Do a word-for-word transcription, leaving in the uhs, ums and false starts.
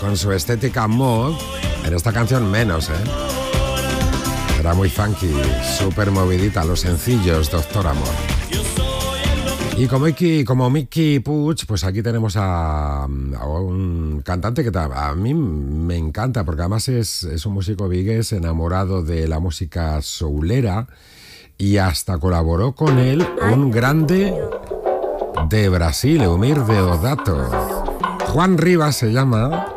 con su estética mod. En esta canción menos, ¿eh? Era muy funky, súper movidita, los sencillos, Doctor Amor. Y como Mickey, como Mickey Puig, pues aquí tenemos a, a un cantante que a mí me encanta, porque además es, es un músico vigués enamorado de la música soulera, y hasta colaboró con él un grande de Brasil, Eumir Deodato. Juan Rivas se llama,